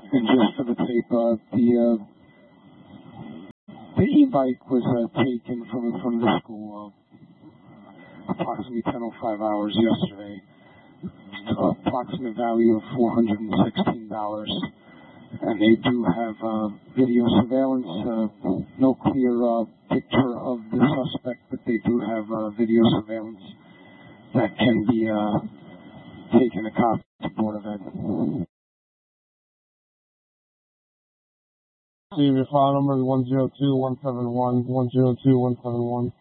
And just for the tape, the e-bike was taken from the school approximately 10:05 hours yesterday. Approximate value of $416. And they do have video surveillance. No clear picture of the suspect, but they do have video surveillance that can be taken a copy to Board of Ed. Your file number is 102-171, 102-171.